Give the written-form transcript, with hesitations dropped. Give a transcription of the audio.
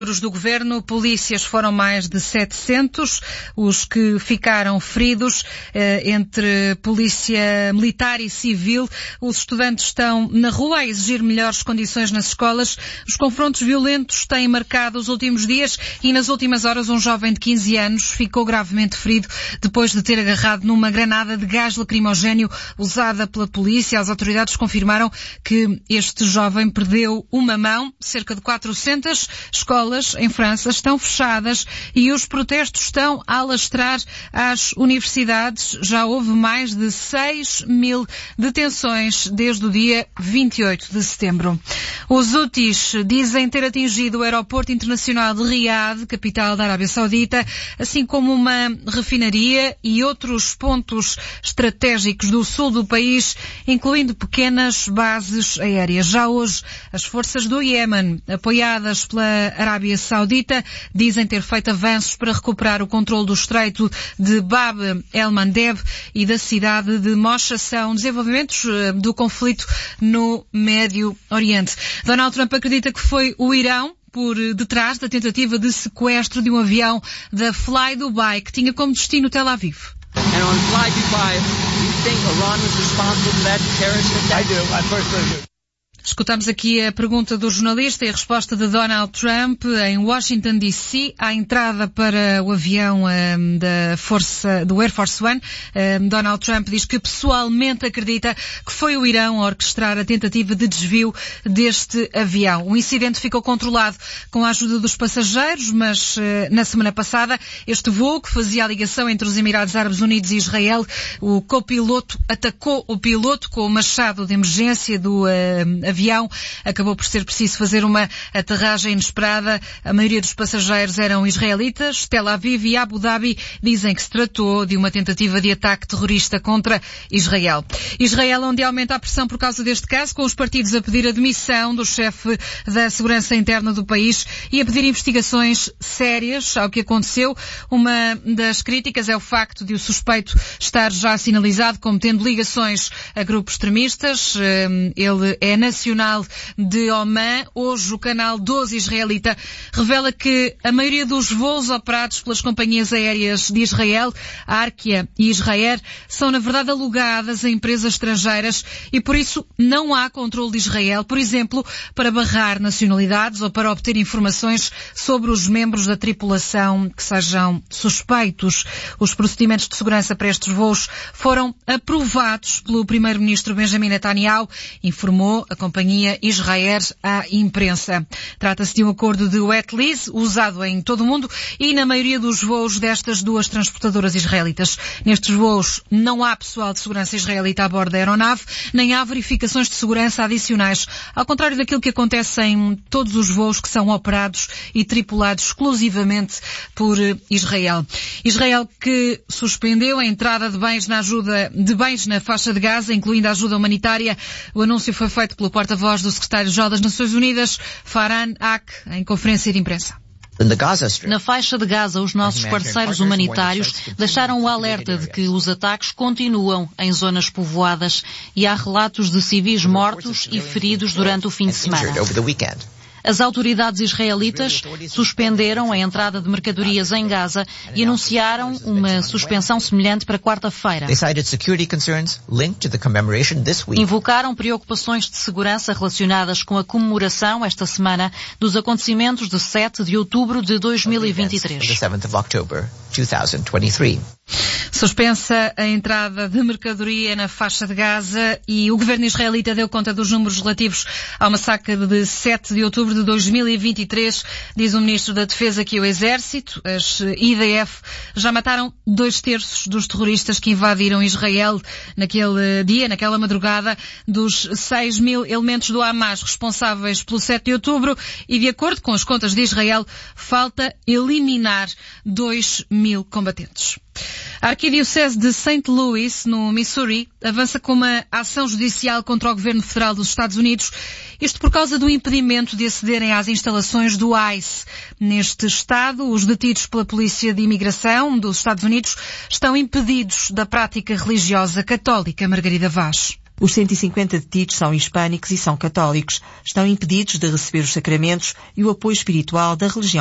Do governo, polícias foram mais de 700, os que ficaram feridos, entre polícia militar e civil. Os estudantes estão na rua a exigir melhores condições nas escolas. Os confrontos violentos têm marcado os últimos dias e nas últimas horas um jovem de 15 anos ficou gravemente ferido depois de ter agarrado numa granada de gás lacrimogéneo usada pela polícia. As autoridades confirmaram que este jovem perdeu uma mão. Cerca de 400 escolas em França estão fechadas e os protestos estão a alastrar às universidades. Já houve mais de 6.000 detenções desde o dia 28 de setembro. Os Houthis dizem ter atingido o aeroporto internacional de Riad, capital da Arábia Saudita, assim como uma refinaria e outros pontos estratégicos do sul do país, incluindo pequenas bases aéreas. Já hoje, as forças do Iémen, apoiadas pela Arábia Saudita, dizem ter feito avanços para recuperar o controle do estreito de Bab el-Mandeb e da cidade de Mocha. São desenvolvimentos do conflito no Médio Oriente. Donald Trump acredita que foi o Irão por detrás da tentativa de sequestro de um avião da Fly Dubai que tinha como destino Tel Aviv. And on Fly Dubai, you think Iran was responsible for that terrorist attack? I do. I personally do. Escutamos aqui a pergunta do jornalista e a resposta de Donald Trump em Washington DC à entrada para o avião do Air Force One. Donald Trump diz que pessoalmente acredita que foi o Irão a orquestrar a tentativa de desvio deste avião. O incidente ficou controlado com a ajuda dos passageiros, mas na semana passada este voo que fazia a ligação entre os Emirados Árabes Unidos e Israel, o copiloto atacou o piloto com o machado de emergência do avião. Acabou por ser preciso fazer uma aterragem inesperada. A maioria dos passageiros eram israelitas. Tel Aviv e Abu Dhabi dizem que se tratou de uma tentativa de ataque terrorista contra Israel. Israel, onde aumenta a pressão por causa deste caso, com os partidos a pedir a demissão do chefe da segurança interna do país e a pedir investigações sérias ao que aconteceu. Uma das críticas é o facto de o suspeito estar já sinalizado como tendo ligações a grupos extremistas. Ele é nacional de Oman. Hoje o canal 12 israelita revela que a maioria dos voos operados pelas companhias aéreas de Israel, Arkia e Israel, são na verdade alugadas a empresas estrangeiras e por isso não há controle de Israel, por exemplo, para barrar nacionalidades ou para obter informações sobre os membros da tripulação que sejam suspeitos. Os procedimentos de segurança para estes voos foram aprovados pelo primeiro-ministro Benjamin Netanyahu, informou a companhia Israel à imprensa. Trata-se de um acordo de wet lease usado em todo o mundo e na maioria dos voos destas duas transportadoras israelitas. Nestes voos não há pessoal de segurança israelita a bordo da aeronave, nem há verificações de segurança adicionais, ao contrário daquilo que acontece em todos os voos que são operados e tripulados exclusivamente por Israel. Israel que suspendeu a entrada de bens na faixa de Gaza, incluindo a ajuda humanitária. O anúncio foi feito pelo porta-voz do secretário-geral das Nações Unidas, Farhan Haq, em conferência de imprensa. Na faixa de Gaza, os nossos parceiros humanitários deixaram o alerta de que os ataques continuam em zonas povoadas e há relatos de civis mortos e feridos durante o fim de semana. As autoridades israelitas suspenderam a entrada de mercadorias em Gaza e anunciaram uma suspensão semelhante para quarta-feira. Invocaram preocupações de segurança relacionadas com a comemoração esta semana dos acontecimentos de 7 de outubro de 2023. Suspensa a entrada de mercadoria na faixa de Gaza e o governo israelita deu conta dos números relativos ao massacre de 7 de outubro de 2023. Diz o ministro da Defesa que o Exército, as IDF, já mataram 2/3 dos terroristas que invadiram Israel naquele dia, naquela madrugada, dos 6.000 elementos do Hamas responsáveis pelo 7 de outubro e, de acordo com as contas de Israel, falta eliminar 2.000 combatentes. A Arquidiocese de St. Louis, no Missouri, avança com uma ação judicial contra o governo federal dos Estados Unidos, isto por causa do impedimento de acederem às instalações do ICE. Neste estado, os detidos pela Polícia de Imigração dos Estados Unidos estão impedidos da prática religiosa católica. Margarida Vaz. Os 150 detidos são hispânicos e são católicos. Estão impedidos de receber os sacramentos e o apoio espiritual da religião